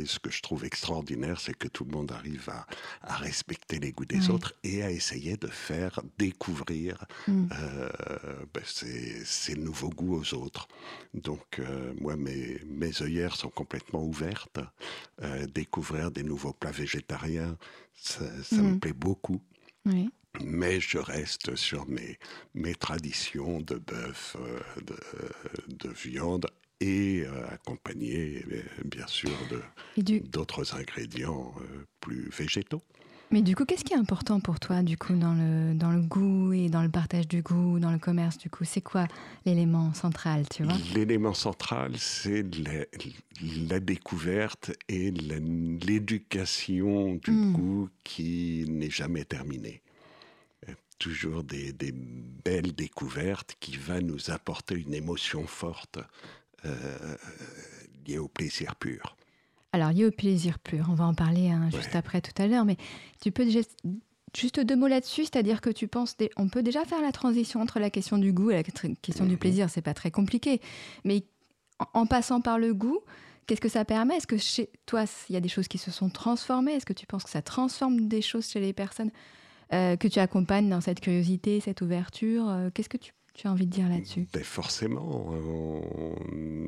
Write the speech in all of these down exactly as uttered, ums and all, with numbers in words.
ce que je trouve extraordinaire, c'est que tout le monde arrive à, à respecter les goûts des Ouais. autres et à essayer de faire découvrir Mm. euh, ben, ces, ces nouveaux goûts aux autres. Donc, euh, moi, mes, mes œillères sont complètement ouvertes. Euh, découvrir des nouveaux plats végétariens, ça, ça me Mm. plaît beaucoup. Oui. Mais je reste sur mes, mes traditions de bœuf, euh, de, de viande et euh, accompagné, eh bien sûr, de, Et du... d'autres ingrédients euh, plus végétaux. Mais du coup, qu'est-ce qui est important pour toi, du coup, dans le, dans le goût et dans le partage du goût, dans le commerce, du coup? C'est quoi l'élément central, tu vois? L'élément central, c'est la, la découverte et la- l'éducation du Mm. goût qui n'est jamais terminée. Euh, Toujours des, des belles découvertes qui va nous apporter une émotion forte euh, liée au plaisir pur. Alors, lié au plaisir pur, on va en parler hein, juste Ouais. après tout à l'heure, mais tu peux déjà... Juste deux mots là-dessus, c'est-à-dire que tu penses... Des... On peut déjà faire la transition entre la question du goût et la question Mhm. du plaisir, c'est pas très compliqué. Mais en, en passant par le goût, qu'est-ce que ça permet? Est-ce que chez toi, il y a des choses qui se sont transformées? Est-ce que tu penses que ça transforme des choses chez les personnes euh, que tu accompagnes dans cette curiosité, cette ouverture? euh, Qu'est-ce que tu, tu as envie de dire là-dessus? Ben forcément, on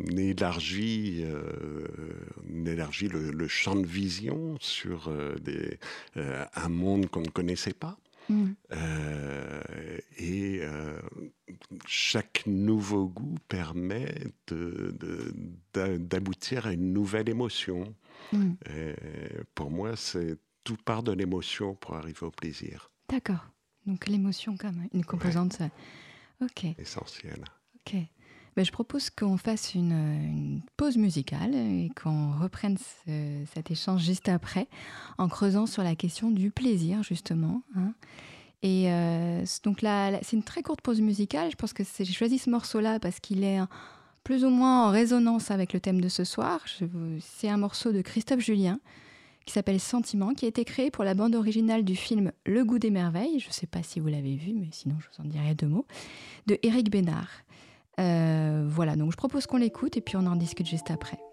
élargit, euh, on élargit le, le champ de vision sur euh, des, euh, un monde qu'on ne connaissait pas. Mm. Euh, et euh, chaque nouveau goût permet de, de, d'a- d'aboutir à une nouvelle émotion. Mm. Et pour moi, c'est tout part de l'émotion pour arriver au plaisir. D'accord. Donc l'émotion comme une Ouais, composante... ça- Ok. essentiel. Ok. Ben, je propose qu'on fasse une, une pause musicale et qu'on reprenne ce- cet échange juste après, en creusant sur la question du plaisir, justement. hein. Et euh, c- donc là, là, c'est une très courte pause musicale. Je pense que c'est- j'ai choisi ce morceau-là parce qu'il est hein, plus ou moins en résonance avec le thème de ce soir. Je vous- c'est un morceau de Christophe Julien qui s'appelle Sentiment, qui a été créé pour la bande originale du film Le Goût des merveilles. Je ne sais pas si vous l'avez vu, mais sinon je vous en dirai deux mots, de Éric Bénard. Euh, voilà, donc je propose qu'on l'écoute et puis on en discute juste après.